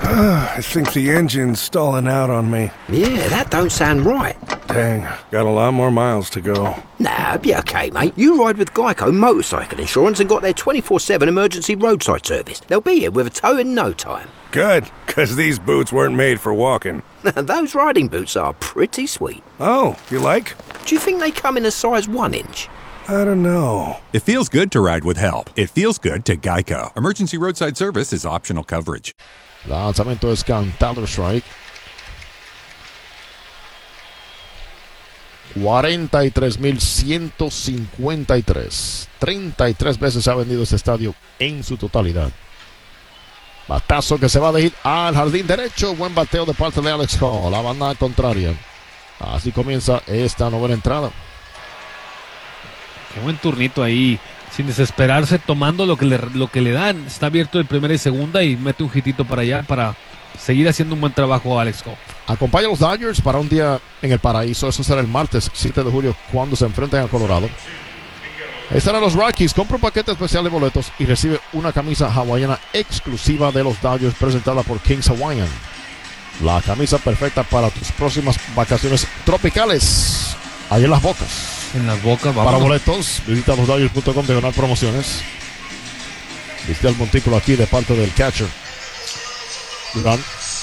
I think the engine's stalling out on me. Yeah, that don't sound right. Dang, got a lot more miles to go. Nah, it'll be okay, mate. You ride with Geico Motorcycle Insurance and got their 24/7 emergency roadside service. They'll be here with a tow in no time. Good, because these boots weren't made for walking. Those riding boots are pretty sweet. Oh, you like? Do you think they come in a size 1 inch? I don't know. It feels good to ride with help. It feels good to Geico. Emergency roadside service is optional coverage. Lanzamiento es cantado, strike. 43,153. 33 veces se ha vendido este estadio en su totalidad. Batazo que se va de hit al jardín derecho. Buen bateo de parte de Alex Hall. La banda contraria. Así comienza esta novena entrada. Qué buen turnito ahí. Sin desesperarse, tomando lo que le dan. Está abierto en primera y segunda y mete un hitito para allá para seguir haciendo un buen trabajo Alex Hall. Acompaña a los Dodgers para un día en el paraíso. Eso será el martes 7 de julio cuando se enfrenten a Colorado. Ahí estarán los Rockies. Compra un paquete especial de boletos y recibe una camisa hawaiana exclusiva de los Dodgers presentada por Kings Hawaiian. La camisa perfecta para tus próximas vacaciones tropicales. Ahí en Las Bocas. En Las Bocas, vamos. Para boletos, visita losdodgers.com de ganar promociones. Viste el montículo aquí de parte del catcher Durán.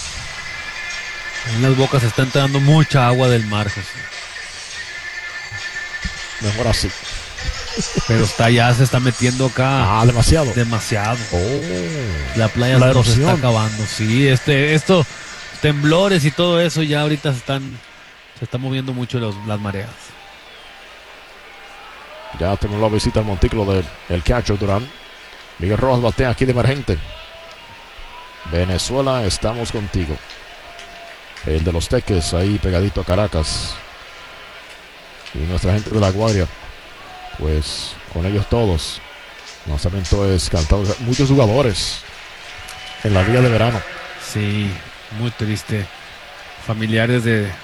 En Las Bocas está entrando mucha agua del mar, José. Mejor así. Pero ya se está metiendo acá. Demasiado. Demasiado. Oh, la playa la se está erosión. acabando. Sí, estos temblores y todo eso ya ahorita se están moviendo mucho las mareas. Ya terminó la visita al montículo del catcher Durán. Miguel Rojas batea aquí de emergente. Venezuela, estamos contigo. El de los Teques ahí pegadito a Caracas. Y nuestra gente de La Guaira, pues con ellos todos. El lanzamiento es cantado. Muchos jugadores en la liga de verano. Sí, muy triste. Familiares de